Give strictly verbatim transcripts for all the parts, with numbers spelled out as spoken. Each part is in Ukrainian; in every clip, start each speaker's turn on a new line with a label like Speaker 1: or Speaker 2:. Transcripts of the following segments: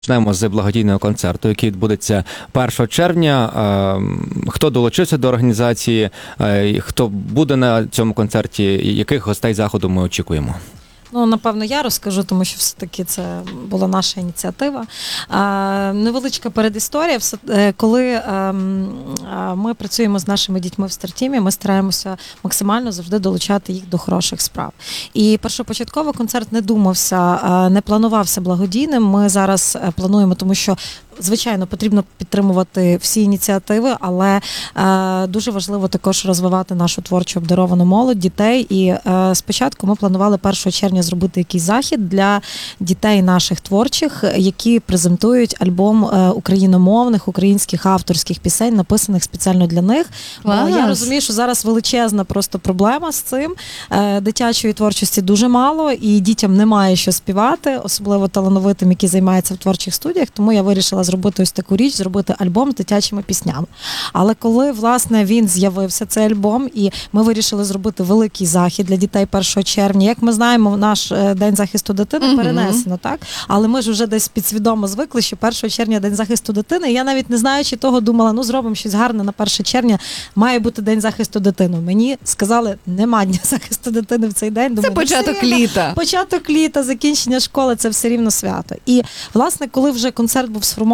Speaker 1: Почнемо з благодійного концерту, який відбудеться першого червня. Хто долучився до організації, хто буде на цьому концерті, яких гостей заходу ми очікуємо?
Speaker 2: Ну, напевно, я розкажу, тому що все-таки це була наша ініціатива. А, невеличка передісторія. Все, коли а, ми працюємо з нашими дітьми в стартімі, ми стараємося максимально завжди долучати їх до хороших справ. І першопочатково концерт не думався, не планувався благодійним. Ми зараз плануємо, тому що звичайно, потрібно підтримувати всі ініціативи, але е, дуже важливо також розвивати нашу творчо обдаровану молодь, дітей. І е, спочатку ми планували першого червня зробити якийсь захід для дітей наших творчих, які презентують альбом е, україномовних, українських авторських пісень, написаних спеціально для них. Бо я розумію, що зараз величезна просто проблема з цим. Е, дитячої творчості дуже мало, і дітям немає що співати, особливо талановитим, які займаються в творчих студіях, тому я вирішила зробити ось таку річ, зробити альбом з дитячими піснями. Але коли, власне, він з'явився, цей альбом, і ми вирішили зробити великий захід для дітей першого червня. Як ми знаємо, наш День захисту дитини mm-hmm. перенесено, так? Але ми ж вже десь підсвідомо звикли, що першого червня День захисту дитини. І я навіть не знаючи того, думала, ну зробимо щось гарне на перше червня, має бути День захисту дитини. Мені сказали, нема Дня захисту дитини в цей день. Думаю,
Speaker 3: це початок
Speaker 2: ну,
Speaker 3: літа.
Speaker 2: Початок літа, закінчення школи, це все рівно свято. І, власне, коли вже концерт був сформований,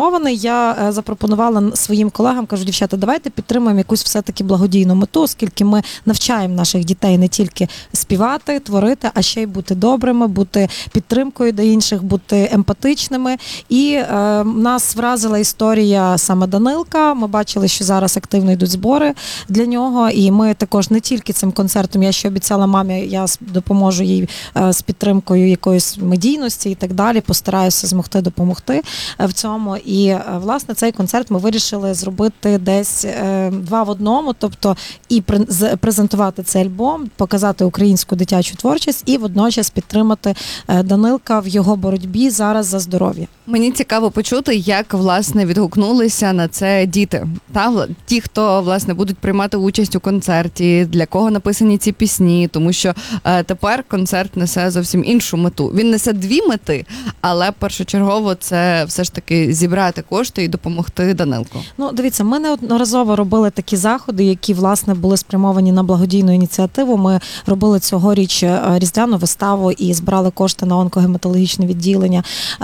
Speaker 2: я запропонувала своїм колегам, кажу, дівчата, давайте підтримаємо якусь все-таки благодійну мету, оскільки ми навчаємо наших дітей не тільки співати, творити, а ще й бути добрими, бути підтримкою до інших, бути емпатичними. І е, нас вразила історія саме Данилка. Ми бачили, що зараз активно йдуть збори для нього, і ми також не тільки цим концертом, я ще обіцяла мамі, я допоможу їй е, з підтримкою якоїсь медійності і так далі, постараюся змогти допомогти в цьому. І, власне, цей концерт ми вирішили зробити десь е, два в одному, тобто і презентувати цей альбом, показати українську дитячу творчість і водночас підтримати е, Данилка в його боротьбі зараз за здоров'я.
Speaker 3: Мені цікаво почути, як, власне, відгукнулися на це діти. Та, ті, хто, власне, будуть приймати участь у концерті, для кого написані ці пісні, тому що е, тепер концерт несе зовсім іншу мету. Він несе дві мети, але першочергово це все ж таки зібрати кошти і допомогти Данилку.
Speaker 2: Ну, дивіться, ми неодноразово робили такі заходи, які, власне, були спрямовані на благодійну ініціативу. Ми робили цьогоріч різдвяну виставу і збирали кошти на онкогематологічне відділення.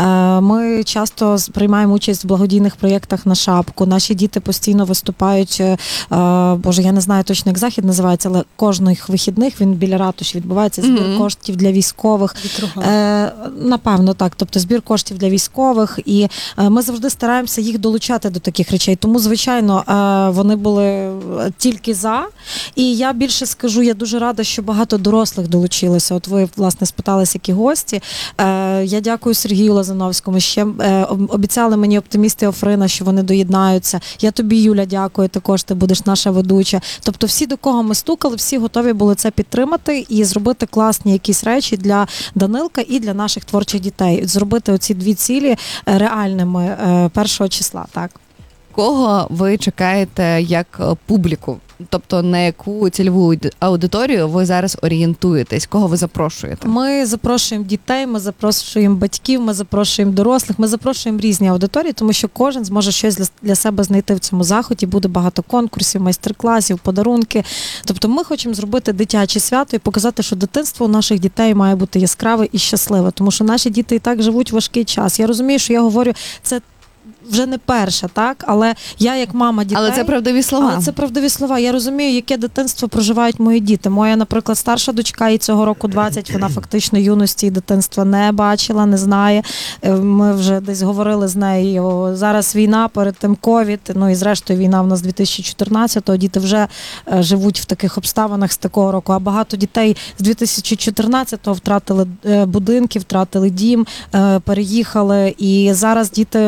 Speaker 2: Ми часто приймаємо участь в благодійних проєктах на шапку. Наші діти постійно виступають, боже, я не знаю точно, як захід називається, але кожних вихідних він біля ратуші відбувається, збір mm-hmm. коштів для військових. Е, напевно, так. Тобто збір коштів для військових. І ми завжди стараємося їх долучати до таких речей. Тому, звичайно, вони були тільки за. І я більше скажу, я дуже рада, що багато дорослих долучилося. От ви, власне, спиталися, які гості. Я дякую Сергію Лазановському. Ще обіцяли мені оптимісти Офрина, що вони доєднаються. Я тобі, Юля, дякую, також ти будеш наша ведуча. Тобто всі, до кого ми стукали, всі готові були це підтримати і зробити класні якісь речі для Данилка і для наших творчих дітей. Зробити оці дві цілі реальними першого числа, так.
Speaker 3: Кого ви чекаєте як публіку? Тобто на яку цільову аудиторію ви зараз орієнтуєтесь? Кого ви запрошуєте?
Speaker 2: Ми запрошуємо дітей, ми запрошуємо батьків, ми запрошуємо дорослих, ми запрошуємо різні аудиторії, тому що кожен зможе щось для, для себе знайти в цьому заході. Буде багато конкурсів, майстер-класів, подарунки. Тобто ми хочемо зробити дитяче свято і показати, що дитинство у наших дітей має бути яскраве і щасливе, тому що наші діти і так живуть важкий час. Я розумію, що я говорю, це вже не перша, так? Але я як мама дітей...
Speaker 3: Але це правдиві слова.
Speaker 2: Але це правдиві слова. Я розумію, яке дитинство проживають мої діти. Моя, наприклад, старша дочка, їй цього року двадцять, вона фактично юності і дитинства не бачила, не знає. Ми вже десь говорили з нею. Зараз війна, перед тим ковід, ну і зрештою війна в нас дві тисячі чотирнадцятого. Діти вже живуть в таких обставинах з такого року. А багато дітей з дві тисячі чотирнадцятого втратили будинки, втратили дім, переїхали. І зараз діти реально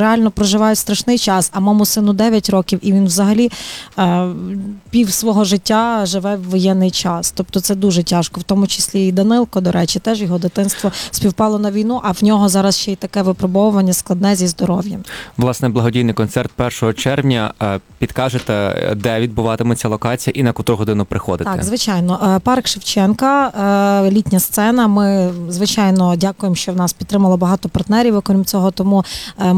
Speaker 2: реально проживають страшний час, а моєму сину дев'ять років, і він взагалі е, пів свого життя живе в воєнний час. Тобто це дуже тяжко, в тому числі і Данилко, до речі, теж його дитинство співпало на війну, а в нього зараз ще й таке випробовування складне зі здоров'ям.
Speaker 1: Власне, благодійний концерт першого червня. Е, Підкажете, де відбуватиметься локація і на котру годину приходити?
Speaker 2: Так, звичайно. Е, Парк Шевченка, е, літня сцена. Ми, звичайно, дякуємо, що в нас підтримало багато партнерів, окрім цього, тому е,